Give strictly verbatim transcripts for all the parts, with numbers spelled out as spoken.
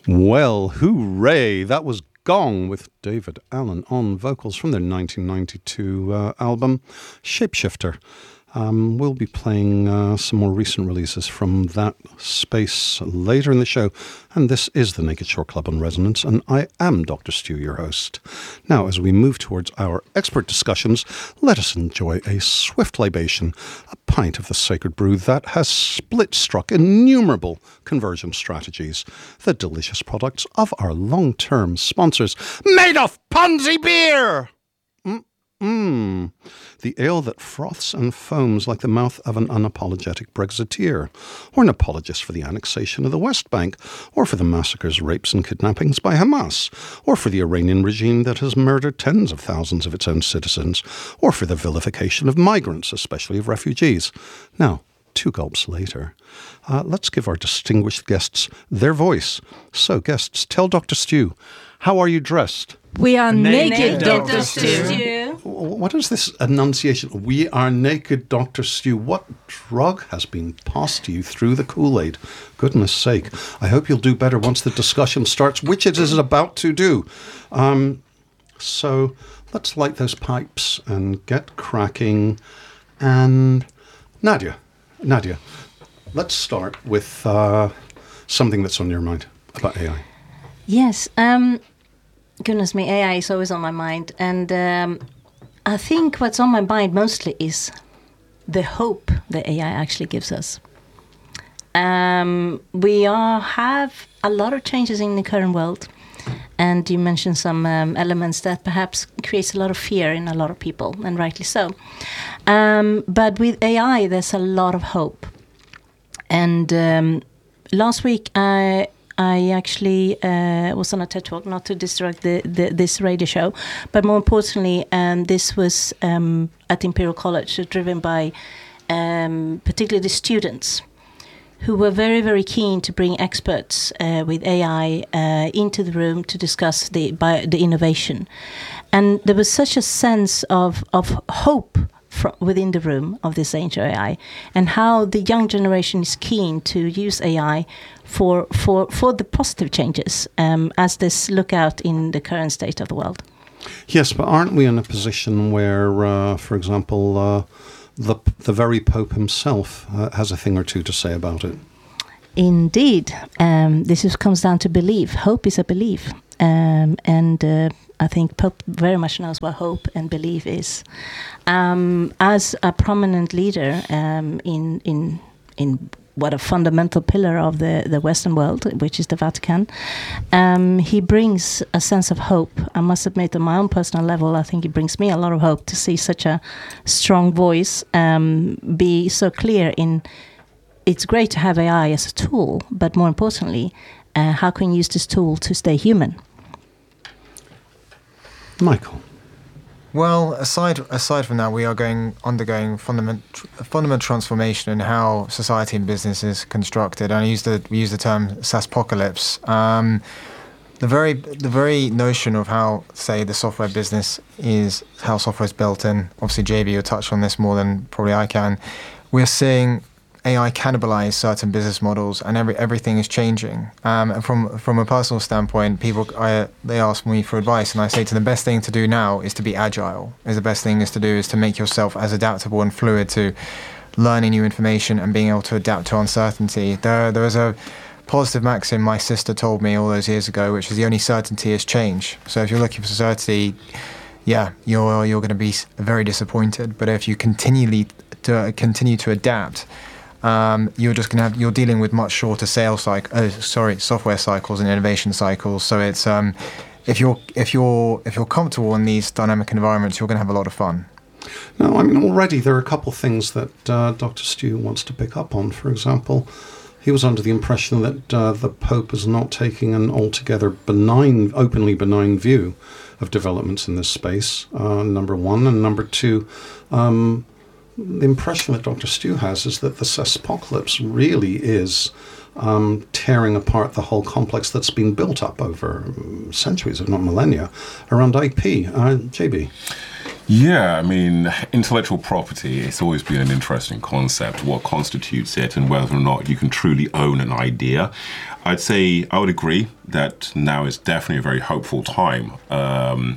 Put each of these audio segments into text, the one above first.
Well, hooray! That was Gong with David Allen on vocals from their nineteen ninety-two uh, album Shapeshifter. Um, we'll be playing uh, some more recent releases from that space later in the show. And this is the Naked Shore Club on Resonance, and I am Doctor Stu, your host. Now, as we move towards our expert discussions, let us enjoy a swift libation, a pint of the sacred brew that has split-struck innumerable conversion strategies, the delicious products of our long-term sponsors, Madoff Ponzi Beer! Mmm, the ale that froths and foams like the mouth of an unapologetic Brexiteer, or an apologist for the annexation of the West Bank, or for the massacres, rapes and kidnappings by Hamas, or for the Iranian regime that has murdered tens of thousands of its own citizens, or for the vilification of migrants, especially of refugees. Now, two gulps later, uh, let's give our distinguished guests their voice. So, guests, tell Doctor Stu, how are you dressed? We are naked, naked Doctor Doctor Stu. Stu. What is this enunciation? We are naked, Doctor Stu. What drug has been passed to you through the Kool-Aid? Goodness sake. I hope you'll do better once the discussion starts, which it is about to do. Um, so let's light those pipes and get cracking. And Nadia, Nadia, let's start with uh, something that's on your mind about A I. Yes. Um, goodness me, A I is always on my mind. And um, I think what's on my mind mostly is the hope that A I actually gives us. Um, we are, have a lot of changes in the current world. And you mentioned some um, elements that perhaps creates a lot of fear in a lot of people, and rightly so. Um, but with A I, there's a lot of hope. And um, last week, I... I actually uh, was on a TED Talk, not to distract the, the, this radio show, but more importantly, um, this was um, at Imperial College, driven by um, particularly the students who were very, very keen to bring experts uh, with A I uh, into the room to discuss the, bio, the innovation. And there was such a sense of, of hope from within the room of this ancient A I, and how the young generation is keen to use A I for for, for the positive changes um, as this look out in the current state of the world. Yes, but aren't we in a position where, uh, for example, uh, the the very Pope himself uh, has a thing or two to say about it? Indeed. Um, this is, comes down to belief. Hope is a belief. Um, and uh, I think Pope very much knows what hope and belief is. Um, as a prominent leader um, in in in what a fundamental pillar of the, the Western world, which is the Vatican, um, he brings a sense of hope. I must admit, on my own personal level, I think it brings me a lot of hope to see such a strong voice um, be so clear in. It's great to have A I as a tool, but more importantly, uh, how can you use this tool to stay human? Michael. Well, aside aside from that, we are going undergoing fundament, fundamental transformation in how society and business is constructed. And I use the we use the term SaaSpocalypse. Um, the very the very notion of how, say, the software business is, how software is built in. Obviously, J B will touch on this more than probably I can. We're seeing A I cannibalize certain business models, and every everything is changing. Um, and from from a personal standpoint, people I, they ask me for advice, and I say to them, the best thing to do now is to be agile. Is the best thing is to do is to make yourself as adaptable and fluid to learning new information and being able to adapt to uncertainty. There there was a positive maxim my sister told me all those years ago, which is the only certainty is change. So if you're looking for certainty, yeah, you're you're going to be very disappointed. But if you continually to uh, continue to adapt, Um, you're just gonna have you're dealing with much shorter sales cycle. Uh, sorry, software cycles and innovation cycles. So it's um, if you're if you're if you're comfortable in these dynamic environments, you're gonna have a lot of fun. No, I mean already there are a couple of things that uh, Doctor Stu wants to pick up on. For example, he was under the impression that uh, the Pope is not taking an altogether benign, openly benign view of developments in this space. Uh, number one, and number two. Um, The impression that Doctor Stu has is that the SaaSpocalypse really is um, tearing apart the whole complex that's been built up over centuries, if not millennia, around I P. Uh, J B? Yeah, I mean, intellectual property, it's always been an interesting concept, what constitutes it and whether or not you can truly own an idea. I'd say I would agree that now is definitely a very hopeful time. Um,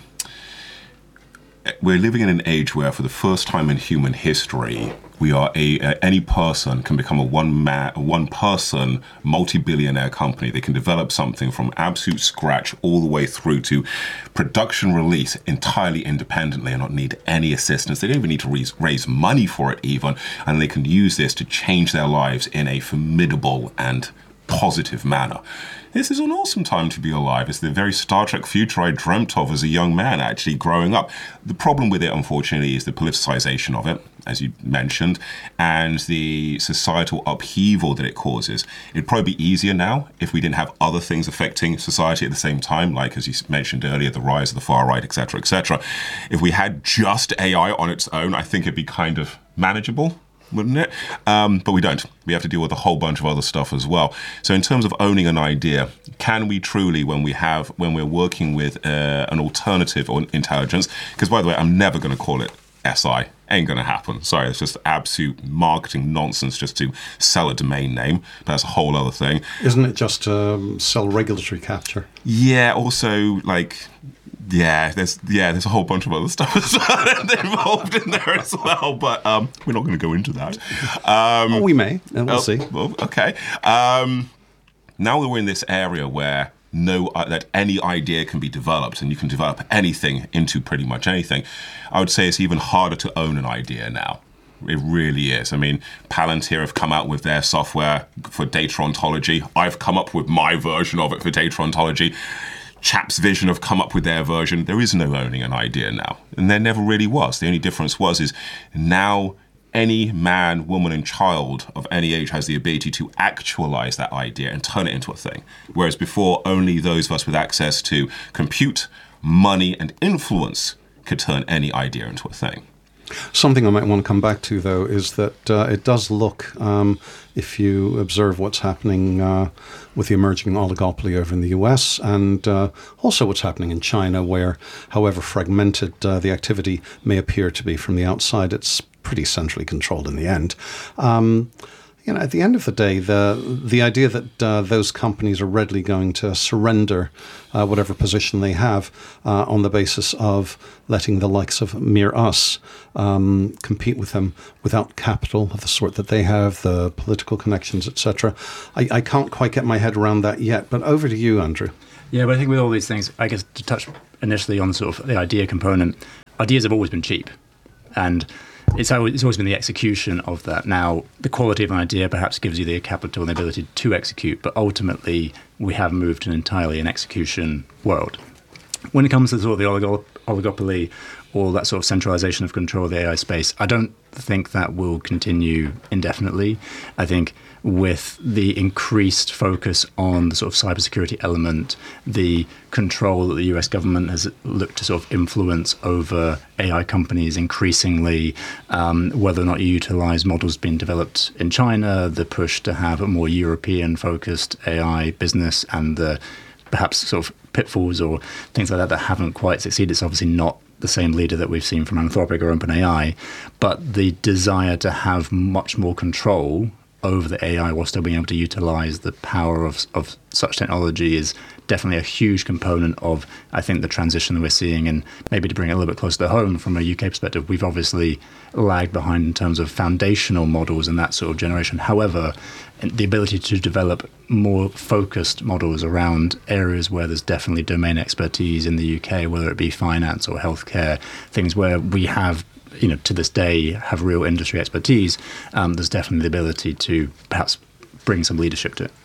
we're living in an age where for the first time in human history, we are a uh, any person can become a one man, a one person multi-billionaire company. They can develop something from absolute scratch all the way through to production release entirely independently and not need any assistance. They don't even need to raise, raise money for it even, and they can use this to change their lives in a formidable and positive manner. This is an awesome time to be alive. It's the very Star Trek future I dreamt of as a young man, actually, growing up. The problem with it, unfortunately, is the politicization of it, as you mentioned, and the societal upheaval that it causes. It'd probably be easier now if we didn't have other things affecting society at the same time, like, as you mentioned earlier, the rise of the far right, et cetera, et cetera. If we had just A I on its own, I think it'd be kind of manageable, wouldn't it? Um, but we don't. We have to deal with a whole bunch of other stuff as well. So in terms of owning an idea, can we truly, when we have, when we're working with uh, an alternative or intelligence, because by the way, I'm never going to call it S I, ain't going to happen. Sorry, it's just absolute marketing nonsense just to sell a domain name. That's a whole other thing. Isn't it just um, sell regulatory capture? Yeah, also like... Yeah, there's yeah, there's a whole bunch of other stuff as well involved in there as well, but um, we're not going to go into that. Um, oh, we may, and we'll oh, see. Well, okay. Um, now that we're in this area where no uh, that any idea can be developed and you can develop anything into pretty much anything, I would say it's even harder to own an idea now. It really is. I mean, Palantir have come out with their software for data ontology. I've come up with my version of it for data ontology. Chaps Vision have come up with their version. There is no owning an idea now. And there never really was. The only difference was is now any man, woman, and child of any age has the ability to actualize that idea and turn it into a thing. Whereas before, only those of us with access to compute, money, and influence could turn any idea into a thing. Something I might want to come back to, though, is that uh, it does look, um, if you observe what's happening uh, with the emerging oligopoly over in the U S and uh, also what's happening in China, where, however fragmented uh, the activity may appear to be from the outside, it's pretty centrally controlled in the end. Um, You know, at the end of the day, the the idea that uh, those companies are readily going to surrender uh, whatever position they have uh, on the basis of letting the likes of mere us um, compete with them without capital of the sort that they have, the political connections, et cetera. I, I can't quite get my head around that yet. But over to you, Andrew. Yeah, but I think with all these things, I guess to touch initially on sort of the idea component, ideas have always been cheap, and It's always, it's always been the execution of that. Now, the quality of an idea perhaps gives you the capital and the ability to execute, but ultimately we have moved to an entirely an execution world. When it comes to sort of the oligop- oligopoly or that sort of centralization of control of the A I space, I don't think that will continue indefinitely. I think with the increased focus on the sort of cybersecurity element, the control that the U S government has looked to sort of influence over A I companies increasingly, um, whether or not you utilize models being developed in China, the push to have a more European-focused A I business, and the perhaps sort of pitfalls or things like that that haven't quite succeeded. It's obviously not the same leader that we've seen from Anthropic or OpenAI, but the desire to have much more control over the A I while still being able to utilize the power of, of such technology is definitely a huge component of, I think, the transition that we're seeing. And maybe to bring it a little bit closer to home from a U K perspective, we've obviously lagged behind in terms of foundational models and that sort of generation. However, the ability to develop more focused models around areas where there's definitely domain expertise in the U K, whether it be finance or healthcare, things where we have, you know, to this day have real industry expertise, um, there's definitely the ability to perhaps bring some leadership to it.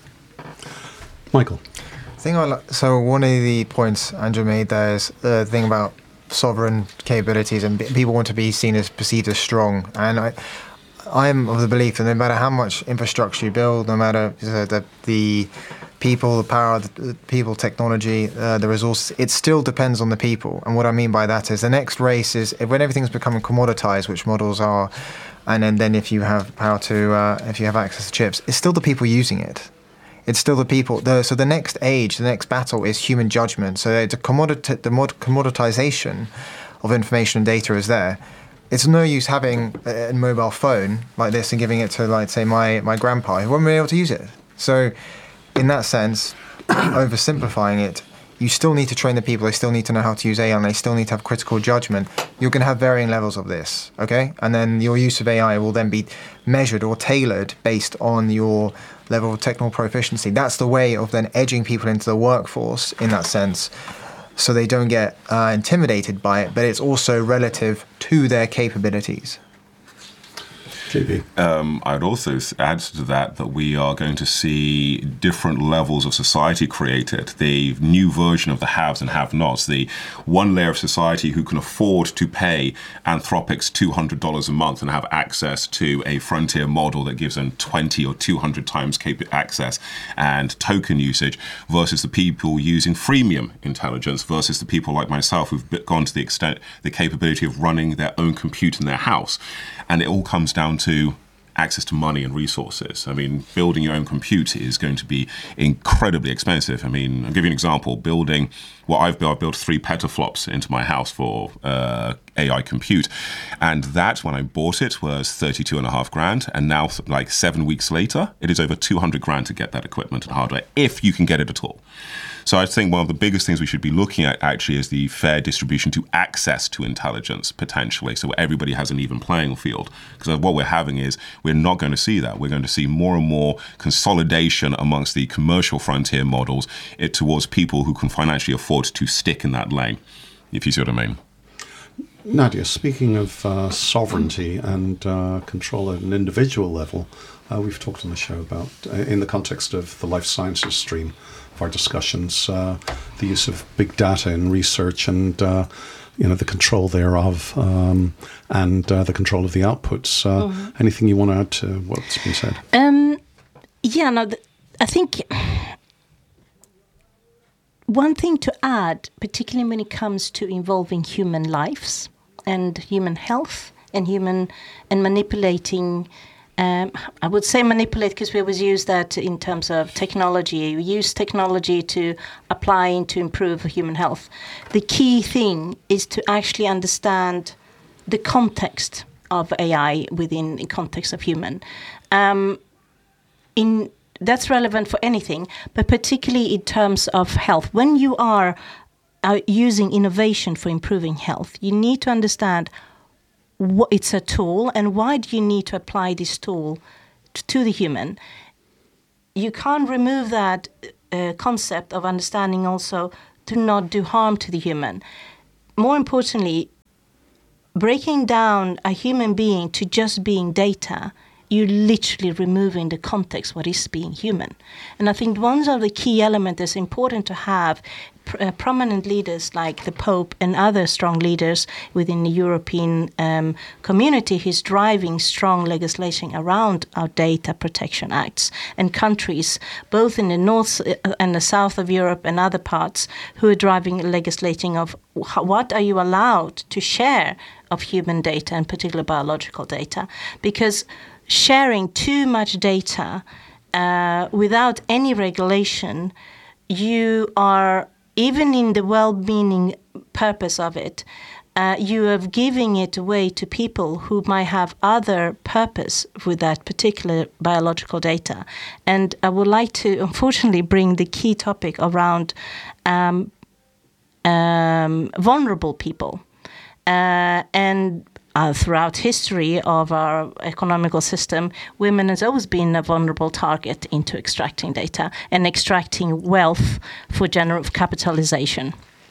Michael. Thing I like, so one of the points Andrew made there is the thing about sovereign capabilities, and people want to be seen as perceived as strong. And I, I'm of the belief that no matter how much infrastructure you build, no matter the the people, the power, the people, technology, uh, the resources, it still depends on the people. And what I mean by that is the next race is when everything's becoming commoditized, which models are, and then, then if you have power to, uh, if you have access to chips, it's still the people using it. It's still the people. The, so the next age, the next battle is human judgment. So the, commodit- the mod- commoditization of information and data is there. It's no use having a mobile phone like this and giving it to, like, say, my, my grandpa who won't be able to use it. So in that sense, oversimplifying it, you still need to train the people. They still need to know how to use A I, and they still need to have critical judgment. You're going to have varying levels of this, okay? And then your use of A I will then be measured or tailored based on your level of technical proficiency. That's the way of then edging people into the workforce in that sense, so they don't get uh, intimidated by it, but it's also relative to their capabilities. J B. Um, I'd also add to that that we are going to see different levels of society created. The new version of the haves and have-nots, the one layer of society who can afford to pay Anthropic's two hundred dollars a month and have access to a frontier model that gives them twenty or two hundred times cap- access and token usage, versus the people using freemium intelligence, versus the people like myself who've gone to the extent, the capability of running their own compute in their house. And it all comes down to access to money and resources. I mean, building your own compute is going to be incredibly expensive. I mean, I'll give you an example. Building what I've built, I've built three petaflops into my house for uh, A I compute. And that, when I bought it, was thirty-two and a half grand. And now, like seven weeks later, it is over two hundred grand to get that equipment and hardware, if you can get it at all. So I think one of the biggest things we should be looking at actually is the fair distribution to access to intelligence, potentially, so everybody has an even playing field. Because what we're having is, we're not going to see that. We're going to see more and more consolidation amongst the commercial frontier models it, towards people who can financially afford to stick in that lane, if you see what I mean. Nadia, speaking of uh, sovereignty and uh, control at an individual level, uh, we've talked on the show about, uh, in the context of the life sciences stream of our discussions, uh, the use of big data in research and uh, you know, the control thereof, um, and uh, the control of the outputs. Uh, mm-hmm. Anything you want to add to what's been said? Um, yeah, no, th- I think one thing to add, particularly when it comes to involving human lives and human health and human and manipulating. Um, I would say manipulate because we always use that in terms of technology. You use technology to apply and to improve human health. The key thing is to actually understand the context of A I within the context of human. Um, in that's relevant for anything, but particularly in terms of health. When you are uh, using innovation for improving health, you need to understand what it's a tool and why do you need to apply this tool t- to the human. You can't remove that uh, concept of understanding also to not do harm to the human. More importantly, breaking down a human being to just being data, you're literally removing the context what is being human. And I think one of the key elements that's important to have pr- uh, prominent leaders like the Pope and other strong leaders within the European um, community who's driving strong legislation around our data protection acts, and countries both in the north and the south of Europe and other parts who are driving legislating of what are you allowed to share of human data, and particularly biological data, because sharing too much data uh, without any regulation, you are, even in the well-meaning purpose of it, uh, you are giving it away to people who might have other purpose with that particular biological data. And I would like to, unfortunately, bring the key topic around um, um, vulnerable people. Uh, and Uh, throughout history of our economical system, women has always been a vulnerable target into extracting data and extracting wealth for general capitalization.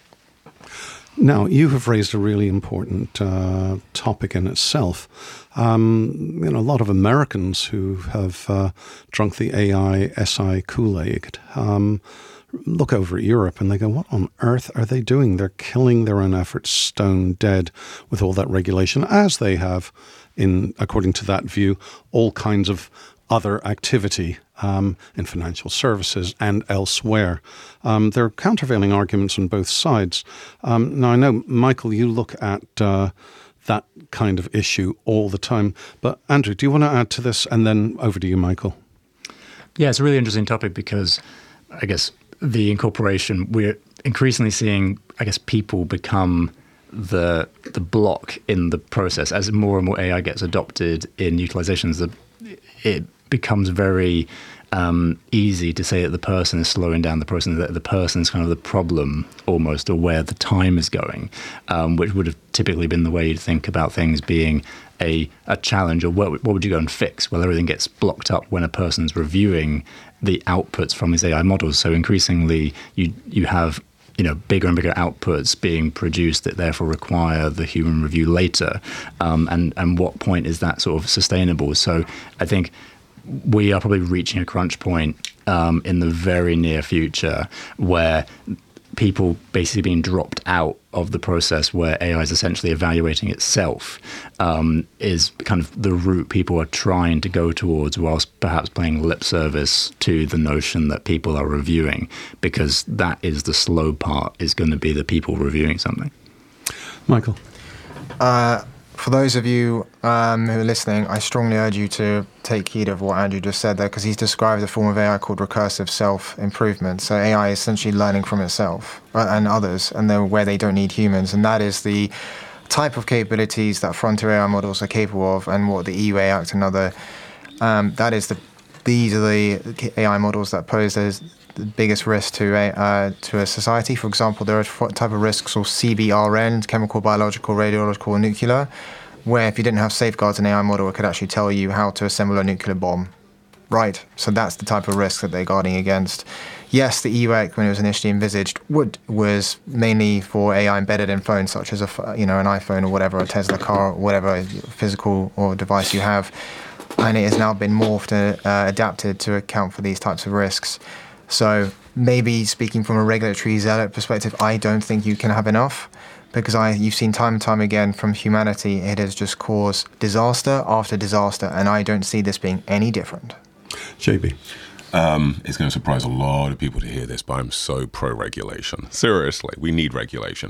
Now, you have raised a really important uh, topic in itself. Um, you know, a lot of Americans who have uh, drunk the A I S I Kool-Aid um, look over at Europe and they go, what on earth are they doing? They're killing their own efforts stone dead with all that regulation, as they have, in according to that view, all kinds of other activity um, in financial services and elsewhere. Um, there are countervailing arguments on both sides. Um, now, I know, Michael, you look at uh, that kind of issue all the time. But Andrew, do you want to add to this? And then over to you, Michael. Yeah, it's a really interesting topic because I guess the incorporation, we're increasingly seeing, I guess, people become the the block in the process as more and more A I gets adopted in utilizations, the, it becomes very um, easy to say that the person is slowing down the process, that the person is kind of the problem almost, or where the time is going, um, which would have typically been the way you'd think about things being a, a challenge, or what, what would you go and fix? Well, everything gets blocked up when a person's reviewing the outputs from these A I models. So increasingly you you have you know, bigger and bigger outputs being produced that therefore require the human review later. Um, and, and what point is that sort of sustainable? So I think we are probably reaching a crunch point um, in the very near future where people basically being dropped out of the process where A I is essentially evaluating itself um, is kind of the route people are trying to go towards, whilst perhaps paying lip service to the notion that people are reviewing, because that is the slow part, is going to be the people reviewing something. Michael? Uh, for those of you um, who are listening, I strongly urge you to take heed of what Andrew just said there, because he's described a form of A I called recursive self-improvement. So A I is essentially learning from itself and others, and then where they don't need humans. And that is the type of capabilities that frontier A I models are capable of, and what the E U A Act and other, um, that is the, these are the A I models that pose those the biggest risk to a uh, to a society. For example, there are type of risks called C B R N, chemical, biological, radiological, or nuclear, where if you didn't have safeguards in an A I model, it could actually tell you how to assemble a nuclear bomb. Right, so that's the type of risk that they're guarding against. Yes, the E U A C, when it was initially envisaged, would was mainly for A I embedded in phones, such as a you know an iPhone or whatever, a Tesla car, or whatever physical or device you have, and it has now been morphed and uh, adapted to account for these types of risks. So maybe speaking from a regulatory zealot perspective, I don't think you can have enough, because I you've seen time and time again from humanity, it has just caused disaster after disaster, and I don't see this being any different. J B? Um, it's going to surprise a lot of people to hear this, but I'm so pro-regulation. Seriously, we need regulation.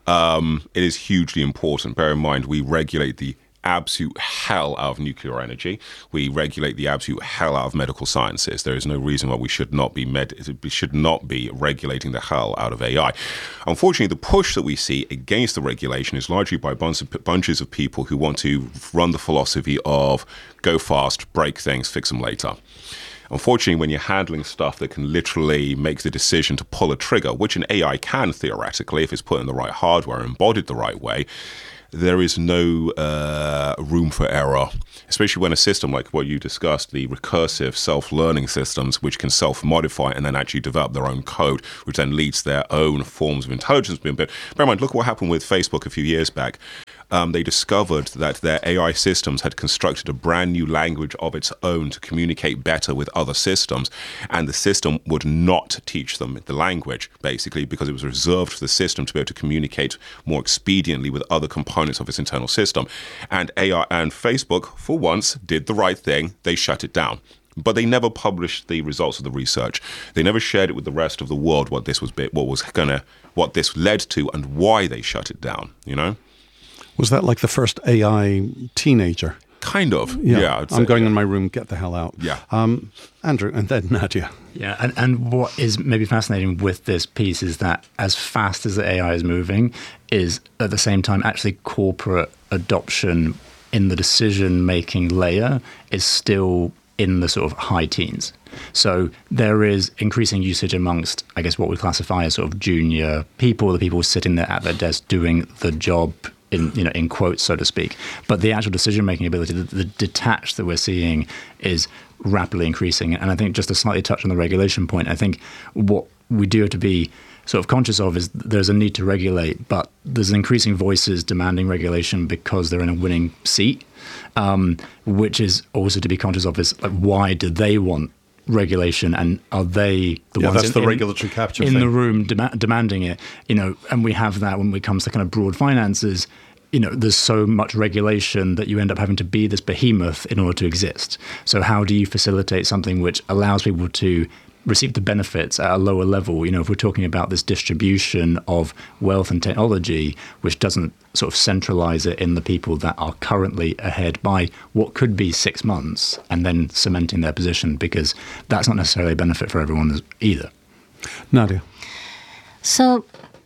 Um, it is hugely important. Bear in mind, we regulate the absolute hell out of nuclear energy. We regulate the absolute hell out of medical sciences. There is no reason why we should not be med- we should not be regulating the hell out of A I. Unfortunately, the push that we see against the regulation is largely by bunch of, bunches of people who want to run the philosophy of go fast, break things, fix them later. Unfortunately, when you're handling stuff that can literally make the decision to pull a trigger, which an A I can theoretically, if it's put in the right hardware and embodied the right way, there is no uh, room for error, especially when a system like what you discussed, the recursive self-learning systems, which can self-modify and then actually develop their own code, which then leads to their own forms of intelligence being built. Bear in mind, look what happened with Facebook a few years back. Um, they discovered that their A I systems had constructed a brand new language of its own to communicate better with other systems, and the system would not teach them the language, basically, because it was reserved for the system to be able to communicate more expediently with other components of its internal system. And A I and Facebook, for once, did the right thing. They shut it down. But they never published the results of the research. They never shared it with the rest of the world, what this was, what was gonna, what this led to, and why they shut it down. You know. Was that like the first A I teenager? Kind of, yeah. yeah I'm say, going yeah. in my room, get the hell out. Yeah. Um, Andrew, and then Nadia. Yeah, and, and what is maybe fascinating with this piece is that as fast as the A I is moving, is at the same time actually corporate adoption in the decision-making layer is still in the sort of high teens. So there is increasing usage amongst, I guess, what we classify as sort of junior people, the people sitting there at their desk doing the job, in, you know, in quotes, so to speak. But the actual decision-making ability, the, the detached that we're seeing is rapidly increasing. And I think just to slightly touch on the regulation point, I think what we do have to be sort of conscious of is there's a need to regulate, but there's increasing voices demanding regulation because they're in a winning seat, um, which is also to be conscious of is like, why do they want regulation, and are they the yeah, ones that's in, the regulatory capture in thing. the room dem- demanding it? You know, and we have that when it comes to kind of broad finances. You know, there's so much regulation that you end up having to be this behemoth in order to exist. So how do you facilitate something which allows people to receive the benefits at a lower level? You know, if we're talking about this distribution of wealth and technology, which doesn't sort of centralize it in the people that are currently ahead by what could be six months and then cementing their position, because that's not necessarily a benefit for everyone either. Nadia. So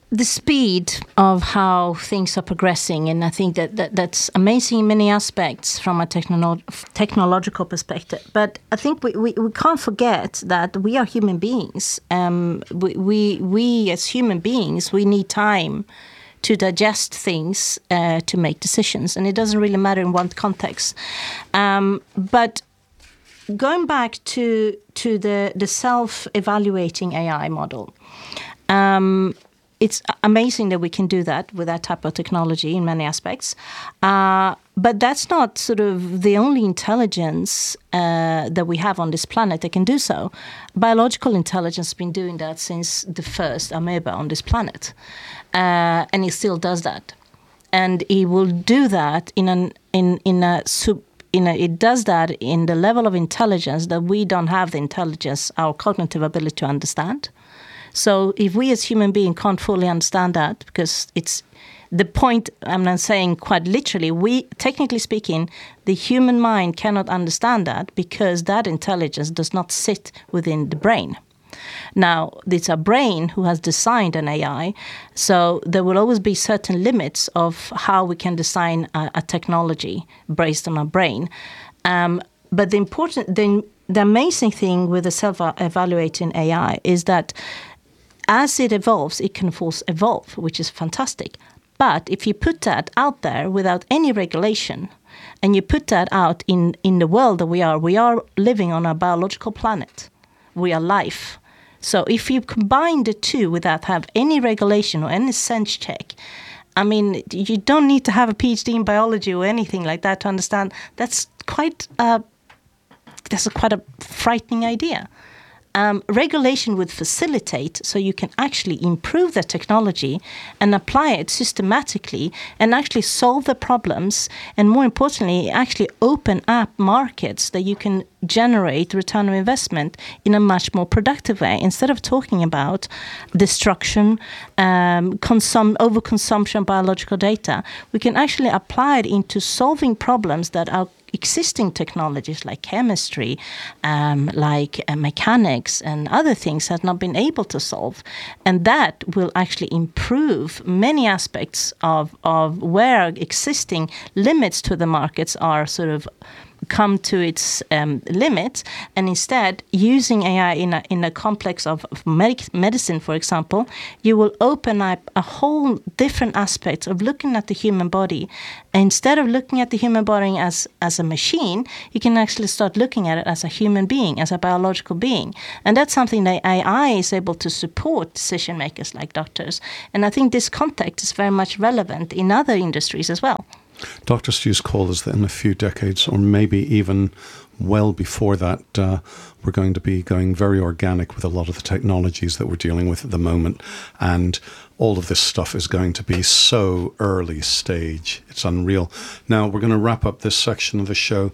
the speed of how things are progressing, and I think that, that that's amazing in many aspects from a technolo- technological perspective. But I think we, we, we can't forget that we are human beings. Um, we, we we as human beings, we need time to digest things, uh, to make decisions, and it doesn't really matter in what context. Um, but going back to to the the self-evaluating A I model. Um, It's amazing that we can do that with that type of technology in many aspects. Uh, but that's not sort of the only intelligence uh, that we have on this planet that can do so. Biological intelligence has been doing that since the first amoeba on this planet. Uh, and it still does that. And it will do that in an in in a sub In a, it does that in the level of intelligence that we don't have the intelligence, our cognitive ability to understand. So if we as human beings can't fully understand that, because it's the point, I'm not saying quite literally, we, technically speaking, the human mind cannot understand that because that intelligence does not sit within the brain. Now, it's our brain who has designed an A I, so there will always be certain limits of how we can design a, a technology based on our brain. Um, but the important, the, the amazing thing with the self-evaluating A I is that as it evolves, it can force evolve, which is fantastic. But if you put that out there without any regulation, and you put that out in, in the world that we are, we are living on a biological planet. We are life. So if you combine the two without have any regulation or any sense check, I mean, you don't need to have a PhD in biology or anything like that to understand that's quite a, that's a quite a frightening idea. Um, regulation would facilitate so you can actually improve the technology and apply it systematically and actually solve the problems, and more importantly, actually open up markets that you can generate return on investment in a much more productive way. Instead of talking about destruction, um, consum- overconsumption of biological data, we can actually apply it into solving problems that are existing technologies like chemistry, um, like uh, mechanics and other things have not been able to solve. And that will actually improve many aspects of, of where existing limits to the markets are sort of come to its um, limit, and instead using A I in a, in a complex of, of medic- medicine, for example, you will open up a whole different aspect of looking at the human body. Instead of looking at the human body as, as a machine, you can actually start looking at it as a human being, as a biological being. And that's something that A I is able to support decision makers like doctors. And I think this context is very much relevant in other industries as well. Doctor Stu's call is that in a few decades, or maybe even well before that, uh, we're going to be going very organic with a lot of the technologies that we're dealing with at the moment. And all of this stuff is going to be so early stage. It's unreal. Now, we're going to wrap up this section of the show